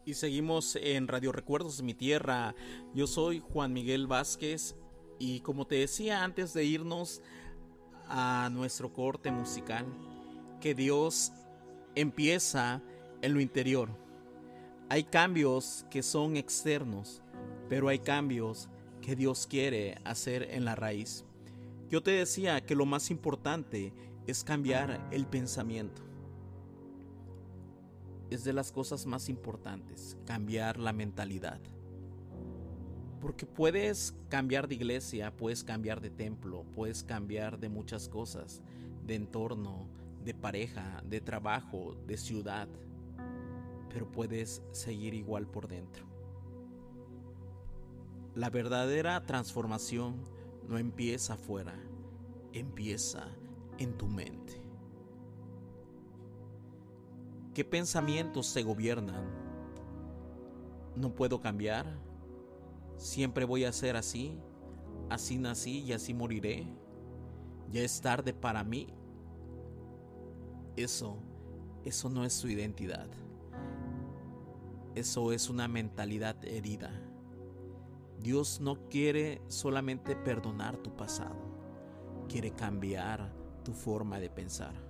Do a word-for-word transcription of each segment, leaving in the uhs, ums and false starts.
Y seguimos en Radio Recuerdos de mi Tierra. Yo soy Juan Miguel Vázquez y como te decía antes de irnos a nuestro corte musical, que Dios empieza en lo interior. Hay cambios que son externos, pero hay cambios que Dios quiere hacer en la raíz. Yo te decía que lo más importante es cambiar el pensamiento. Es de las cosas más importantes, cambiar la mentalidad. Porque puedes cambiar de iglesia, puedes cambiar de templo, puedes cambiar de muchas cosas, de entorno, de pareja, de trabajo, de ciudad, pero puedes seguir igual por dentro. La verdadera transformación no empieza afuera, empieza en tu mente. ¿Qué pensamientos te gobiernan? No puedo cambiar. Siempre voy a ser así. Así nací y así moriré. Ya es tarde para mí. Eso, eso no es su identidad. Eso es una mentalidad herida. Dios no quiere solamente perdonar tu pasado. Quiere cambiar tu forma de pensar.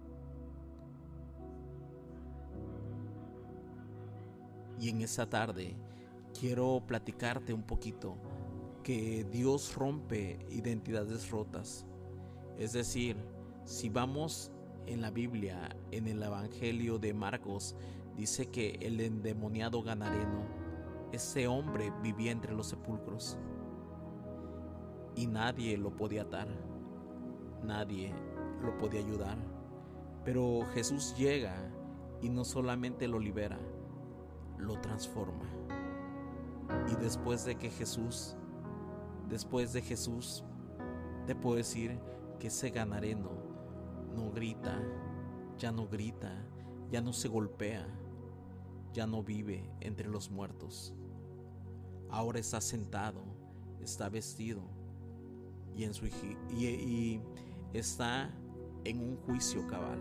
Y en esta tarde quiero platicarte un poquito que Dios rompe identidades rotas. Es decir, si vamos en la Biblia, en el Evangelio de Marcos, dice que el endemoniado Gadareno, ese hombre vivía entre los sepulcros y nadie lo podía atar, nadie lo podía ayudar. Pero Jesús llega y no solamente lo libera, lo transforma. Y después de que Jesús, después de Jesús, te puedo decir que ese Gadareno no grita, ya no grita, ya no se golpea, ya no vive entre los muertos. Ahora está sentado, está vestido y, en su, y, y está en un juicio cabal.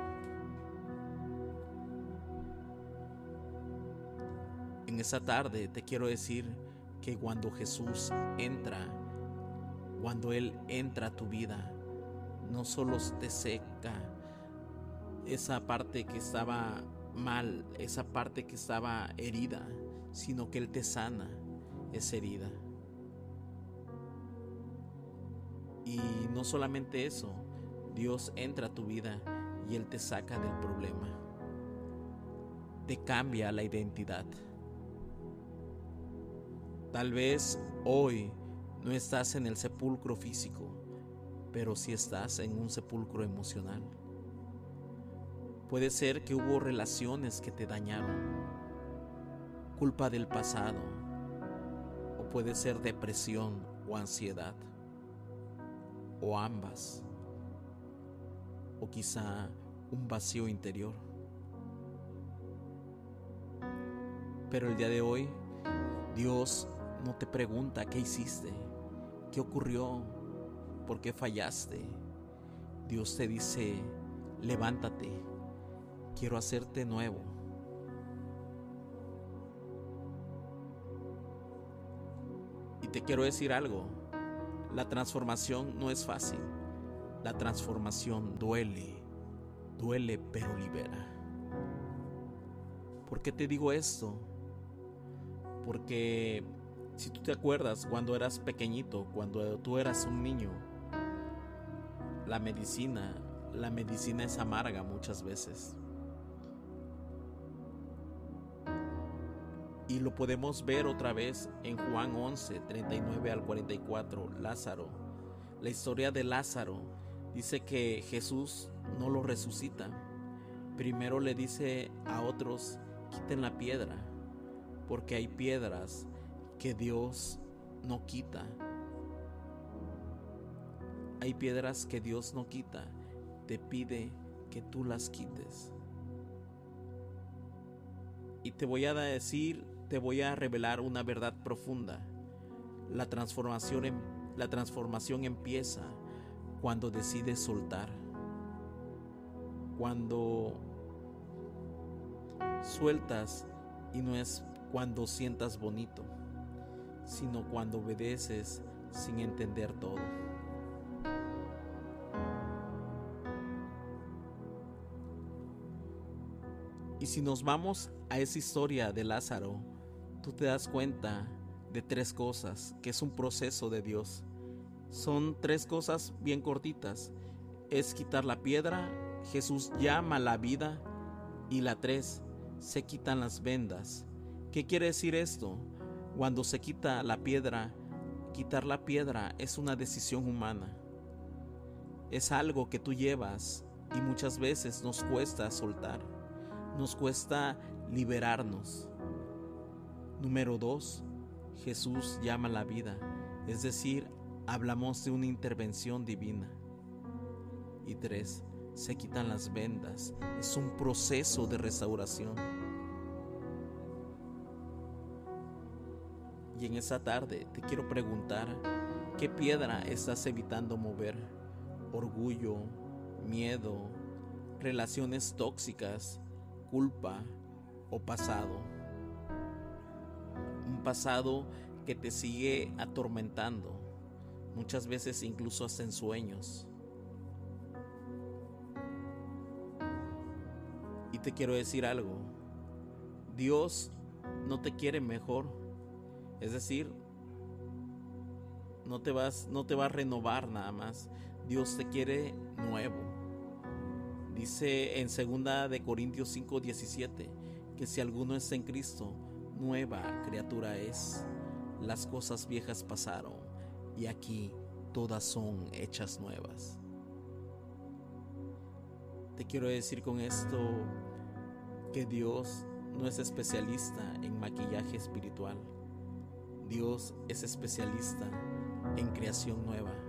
En esta tarde te quiero decir que cuando Jesús entra, cuando Él entra a tu vida, no solo te seca esa parte que estaba mal, esa parte que estaba herida, sino que Él te sana esa herida. Y no solamente eso, Dios entra a tu vida y Él te saca del problema, te cambia la identidad. Tal vez hoy no estás en el sepulcro físico, pero sí estás en un sepulcro emocional. Puede ser que hubo relaciones que te dañaron, culpa del pasado, o puede ser depresión o ansiedad, o ambas, o quizá un vacío interior. Pero el día de hoy, Dios no te pregunta qué hiciste, qué ocurrió, por qué fallaste. Dios te dice, levántate, quiero hacerte nuevo. Y te quiero decir algo, la transformación no es fácil, la transformación duele, duele pero libera. ¿Por qué te digo esto? Porque si tú te acuerdas cuando eras pequeñito, cuando tú eras un niño, la medicina, la medicina es amarga muchas veces. Y lo podemos ver otra vez en Juan once, treinta y nueve al cuarenta y cuatro, Lázaro. La historia de Lázaro dice que Jesús no lo resucita. Primero le dice a otros, quiten la piedra, porque hay piedras que Dios no quita. Hay piedras que Dios no quita, te pide que tú las quites. Y te voy a decir, te voy a revelar una verdad profunda. La transformación, em, la transformación empieza cuando decides soltar. Cuando sueltas Y no es cuando sientas bonito, sino cuando obedeces sin entender todo. Y si nos vamos a esa historia de Lázaro, tú te das cuenta de tres cosas, que es un proceso de Dios. Son tres cosas bien cortitas. Es quitar la piedra, Jesús llama la vida, y la tres, se quitan las vendas. ¿Qué quiere decir esto? Cuando se quita la piedra, quitar la piedra es una decisión humana. Es algo que tú llevas y muchas veces nos cuesta soltar. Nos cuesta liberarnos. Número dos, Jesús llama la vida. Es decir, hablamos de una intervención divina. Y tres, se quitan las vendas. Es un proceso de restauración. Y en esta tarde te quiero preguntar, ¿qué piedra estás evitando mover? ¿Orgullo, miedo, relaciones tóxicas, culpa o pasado? Un pasado que te sigue atormentando, muchas veces incluso hasta en sueños. Y te quiero decir algo, Dios no te quiere mejor, es decir, no te vas, no te va a renovar nada más, Dios te quiere nuevo. Dice en segunda de Corintios cinco diecisiete que si alguno está en Cristo, nueva criatura es. Las cosas viejas pasaron y aquí todas son hechas nuevas. Te quiero decir con esto que Dios no es especialista en maquillaje espiritual. Dios es especialista en creación nueva.